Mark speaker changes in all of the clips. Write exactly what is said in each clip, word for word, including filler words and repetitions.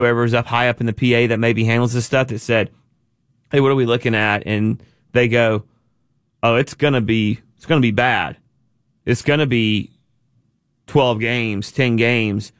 Speaker 1: whoever's up high up in the P A that maybe handles this stuff that said, hey, what are we looking at? And they go, oh, it's going to be, it's going to be bad. It's going to be twelve games, ten games.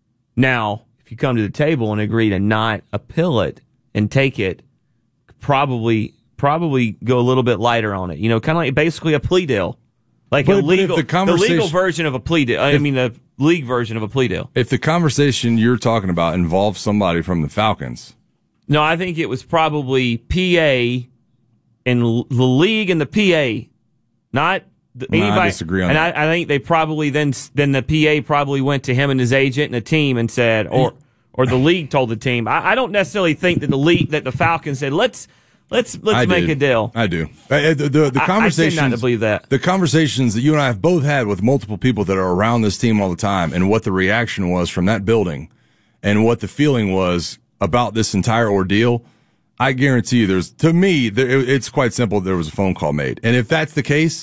Speaker 1: Now, if you come to the table and agree to not appeal it and take it, probably, probably go a little bit lighter on it. You know, kind of like basically a plea deal. Like
Speaker 2: but,
Speaker 1: a legal,
Speaker 2: the,
Speaker 1: the legal version of a plea deal. I
Speaker 2: if,
Speaker 1: mean, the league version of a plea deal.
Speaker 2: If the conversation you're talking about involves somebody from the Falcons.
Speaker 1: No, I think it was probably P A and the league and the P A, not the,
Speaker 2: no,
Speaker 1: anybody.
Speaker 2: I disagree on
Speaker 1: and
Speaker 2: that.
Speaker 1: I, I think they probably then then the P A probably went to him and his agent and the team and said, or or the league told the team. I, I don't necessarily think that the league that the Falcons said let's. Let's let's
Speaker 2: I
Speaker 1: make
Speaker 2: did.
Speaker 1: a deal.
Speaker 2: I do. Uh, the the, the conversations.
Speaker 1: I, I tend not to believe that.
Speaker 2: The conversations that you and I have both had with multiple people that are around this team all the time, and what the reaction was from that building, and what the feeling was about this entire ordeal. I guarantee you, there's to me, there, it's quite simple. There was a phone call made, and if that's the case,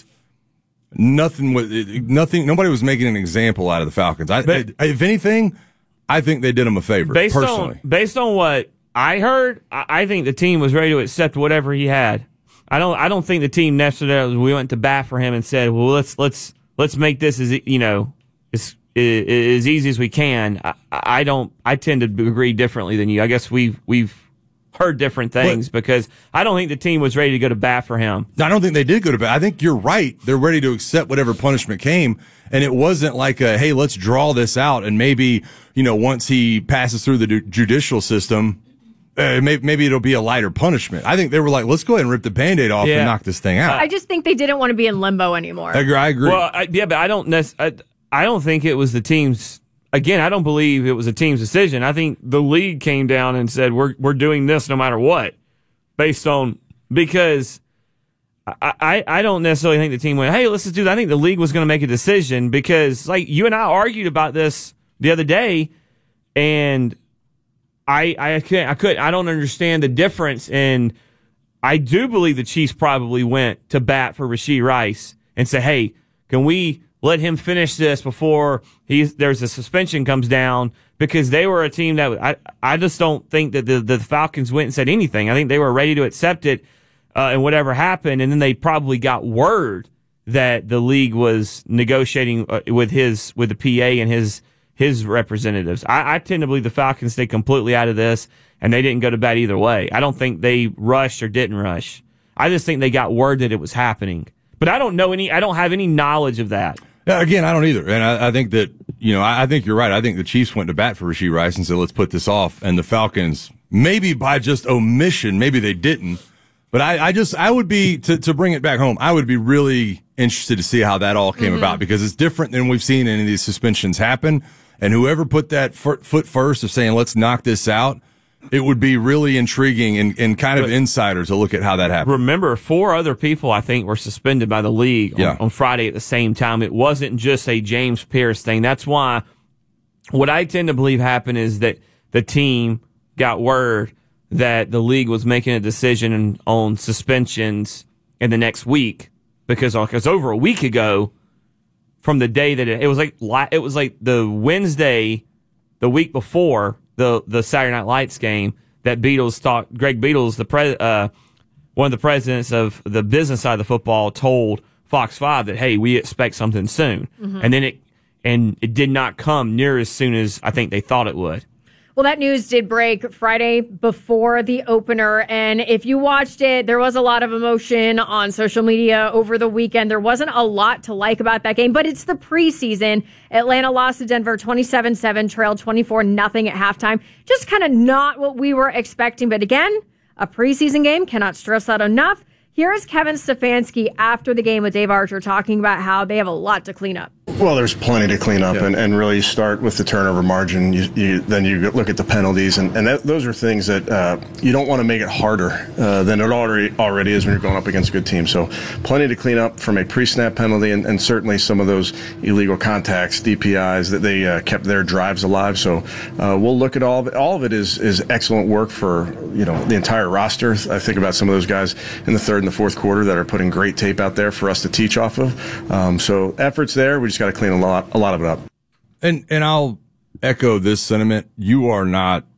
Speaker 2: nothing was nothing. Nobody was making an example out of the Falcons. I,
Speaker 1: but,
Speaker 2: if anything, I think they did them a favor.
Speaker 1: Based
Speaker 2: personally,
Speaker 1: on based on what I heard, I think the team was ready to accept whatever he had. I don't. I don't think the team necessarily. We went to bat for him and said, "Well, let's let's let's make this as you know as as easy as we can." I, I don't. I tend to agree differently than you. I guess we've we've heard different things but, because I don't think the team was ready to go to bat for him.
Speaker 2: I don't think they did go to bat. I think you're right. They're ready to accept whatever punishment came, and it wasn't like a, "Hey, let's draw this out," and maybe you know once he passes through the judicial system. Uh, maybe, maybe it'll be a lighter punishment. I think they were like, let's go ahead and rip the Band-Aid off
Speaker 1: yeah.
Speaker 2: and knock this thing out.
Speaker 3: I just think they didn't want to be in limbo anymore.
Speaker 2: I agree. I agree.
Speaker 1: Well, I, yeah, but I don't. Nec- I, I don't think it was the team's. Again, I don't believe it was a team's decision. I think the league came down and said we're we're doing this no matter what, based on because I I, I don't necessarily think the team went, hey, let's just do that. I think the league was going to make a decision because like you and I argued about this the other day, and. I I can't I could I don't understand the difference, and I do believe the Chiefs probably went to bat for Rashee Rice and say, hey, can we let him finish this before he's there's a suspension comes down, because they were a team that I I just don't think that the the Falcons went and said anything. I think they were ready to accept it uh, and whatever happened, and then they probably got word that the league was negotiating uh, with his with the P A and his. his representatives. I, I tend to believe the Falcons stayed completely out of this, and they didn't go to bat either way. I don't think they rushed or didn't rush. I just think they got word that it was happening. But I don't know any, I don't have any knowledge of that.
Speaker 2: Yeah, again, I don't either. And I, I think that, you know, I, I think you're right. I think the Chiefs went to bat for Rashee Rice and said, let's put this off. And the Falcons, maybe by just omission, maybe they didn't. But I, I just, I would be, to, to bring it back home, I would be really interested to see how that all came mm-hmm. about, because it's different than we've seen any of these suspensions happen. And whoever put that foot first of saying, let's knock this out, it would be really intriguing and, and kind of but insider to look at how that happened.
Speaker 1: Remember, four other people, I think, were suspended by the league on,
Speaker 2: yeah.
Speaker 1: on Friday at the same time. It wasn't just a James Pierce thing. That's why what I tend to believe happened is that the team got word that the league was making a decision on suspensions in the next week, because, because over a week ago, from the day that it, it was like it was like the Wednesday, the week before the the Saturday Night Lights game, that Beatles thought Greg Beatles, the pre, uh, one of the presidents of the business side of the football, told Fox five that, hey, we expect something soon, mm-hmm. and then it and it did not come near as soon as I think they thought it would.
Speaker 3: Well, that news did break Friday before the opener, and if you watched it, there was a lot of emotion on social media over the weekend. There wasn't a lot to like about that game, but it's the preseason. Atlanta lost to Denver twenty-seven seven, trailed twenty-four nothing at halftime. Just kind of not what we were expecting, but again, a preseason game, cannot stress that enough. Here is Kevin Stefanski after the game with Dave Archer talking about how they have a lot to clean up.
Speaker 4: Well, there's plenty to clean up,
Speaker 2: yeah.
Speaker 4: and, and really start with the turnover margin. You, you, then you look at the penalties, and, and that, those are things that uh, you don't want to make it harder uh, than it already already is when you're going up against a good team. So plenty to clean up from a pre-snap penalty, and, and certainly some of those illegal contacts, D P Is, that they uh, kept their drives alive. So uh, we'll look at all of it. All of it is, is excellent work for you know the entire roster. I think about some of those guys in the third and the fourth quarter that are putting great tape out there for us to teach off of. Um, so efforts there. We just got to clean a lot, a lot of it up.
Speaker 2: And and I'll echo this sentiment. You are not